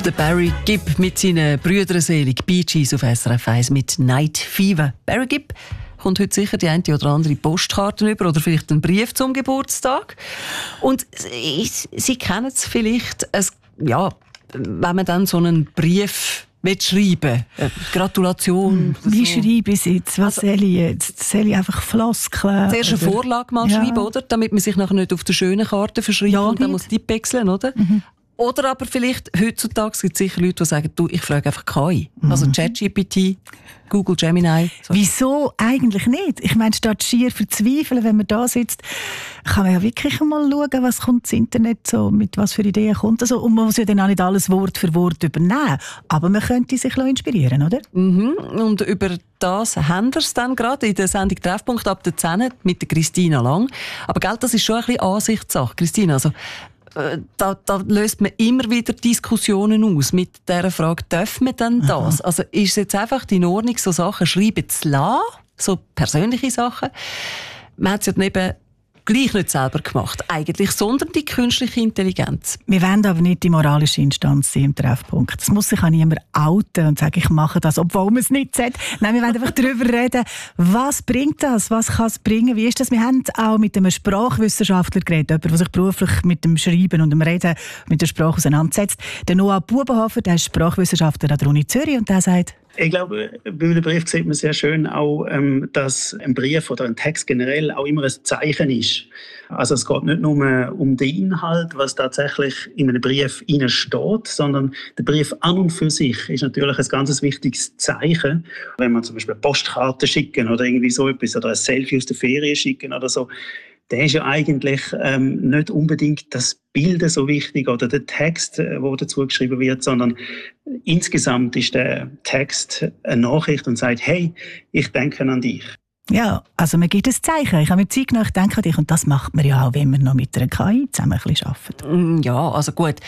Der Barry Gibb mit seinen Brüdern selig Bee Gees auf SRF 1 mit Night Fever. Barry Gibb kommt heute sicher die eine oder andere Postkarte über oder vielleicht einen Brief zum Geburtstag. Und Sie kennen es vielleicht, wenn man dann so einen Brief schreiben will. Gratulation. Wie schreibe ich es jetzt? Was soll ich jetzt? Soll ich einfach Floskeln? Zuerst eine Vorlage mal schreiben, oder? Damit man sich nachher nicht auf der schönen Karte verschreibt und dann muss Tipp wechseln, oder? Mhm. Oder aber vielleicht, heutzutage gibt es sicher Leute, die sagen, du, ich frage einfach KI. Also ChatGPT, Google Gemini. So. Wieso eigentlich nicht? Ich meine, statt schier verzweifeln, wenn man da sitzt, kann man ja wirklich mal schauen, was kommt das Internet so, mit was für Ideen kommt. Also, und man muss ja dann auch nicht alles Wort für Wort übernehmen. Aber man könnte sich inspirieren, oder? Mhm. Und über das haben wir es dann gerade in der Sendung «Treffpunkt» ab der 10 mit der Christina Lang. Aber gell, das ist schon ein bisschen Ansichtssache. Christina, also da löst man immer wieder Diskussionen aus mit der Frage, darf man denn das? Aha. Also ist es jetzt einfach in Ordnung, so Sachen schreiben zu lassen, so persönliche Sachen? Man hat es ja eben gleich nicht selber gemacht, eigentlich, sondern die künstliche Intelligenz. Wir wollen aber nicht die moralische Instanz sein im Treffpunkt. Es muss sich auch niemand outen und sagen, ich mache das, obwohl man es nicht sagt. Nein, wir wollen einfach darüber reden, was bringt das, was kann es bringen, wie ist das? Wir haben auch mit einem Sprachwissenschaftler geredet, jemand, der sich beruflich mit dem Schreiben und dem Reden mit der Sprache auseinandersetzt. Der Noah Bubenhofer, der ist Sprachwissenschaftler an der Uni Zürich und der sagt, ich glaube, bei einem Brief sieht man sehr schön auch, dass ein Brief oder ein Text generell auch immer ein Zeichen ist. Also es geht nicht nur um den Inhalt, was tatsächlich in einem Brief steht, sondern der Brief an und für sich ist natürlich ein ganz wichtiges Zeichen. Wenn man zum Beispiel eine Postkarte schicken oder irgendwie so etwas oder ein Selfie aus der Ferien schicken oder so, der ist ja eigentlich nicht unbedingt das Bild so wichtig oder der Text, der dazu geschrieben wird, sondern insgesamt ist der Text eine Nachricht und sagt, hey, ich denke an dich. Ja, also man gibt ein Zeichen. Ich habe mir Zeit genommen, ich denke an dich. Und das macht man ja auch, wenn man noch mit einer KI zusammen ein bisschen arbeitet. Ja, also gut,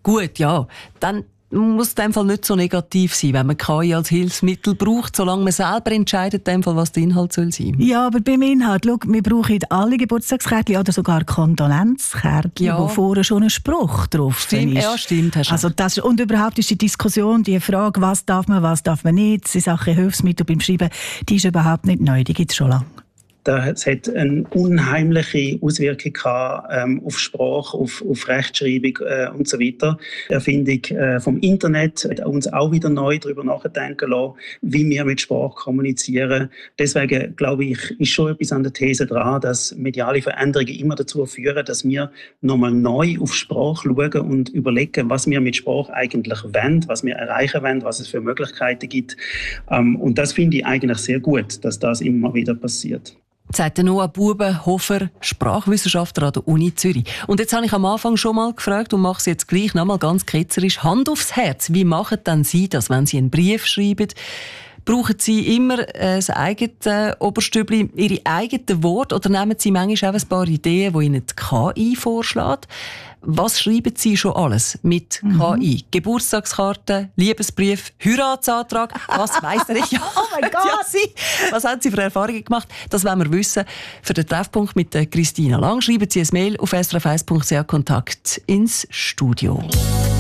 ja. Dann muss in dem Fall nicht so negativ sein, wenn man KI als Hilfsmittel braucht, solange man selber entscheidet, in dem Fall, was der Inhalt soll sein. Ja, aber beim Inhalt, schau, wir brauchen alle Geburtstagskärtchen oder sogar Kondolenzkärtchen, wo vorher schon ein Spruch drauf ist. Ja, stimmt. Also das, und überhaupt ist die Diskussion, die Frage, was darf man nicht, die Sache Hilfsmittel beim Schreiben, die ist überhaupt nicht neu, die gibt es schon lange. Es hat eine unheimliche Auswirkung gehabt, auf Sprache, auf Rechtschreibung und so weiter. Die Erfindung vom Internet hat uns auch wieder neu darüber nachdenken lassen, wie wir mit Sprache kommunizieren. Deswegen glaube ich, ist schon etwas an der These dran, dass mediale Veränderungen immer dazu führen, dass wir nochmal neu auf Sprache schauen und überlegen, was wir mit Sprache eigentlich wollen, was wir erreichen wollen, was es für Möglichkeiten gibt. Und das finde ich eigentlich sehr gut, dass das immer wieder passiert. Sagt Noah Bubenhofer, Sprachwissenschaftler an der Uni Zürich. Und jetzt habe ich am Anfang schon mal gefragt und mache es jetzt gleich noch mal ganz ketzerisch. Hand aufs Herz, wie machen denn Sie das, wenn Sie einen Brief schreiben? Brauchen Sie immer das eigene Oberstübli, Ihre eigenen Worte oder nehmen Sie manchmal auch ein paar Ideen, die Ihnen die KI vorschlägt? Was schreiben Sie schon alles mit KI? Geburtstagskarten, Liebesbrief, Heiratsantrag, was weiss er? Ja, oh mein Gott! Ja, was haben Sie für Erfahrungen gemacht? Das wollen wir wissen. Für den Treffpunkt mit Christina Lang schreiben Sie ein Mail auf srf1.ch Kontakt ins Studio.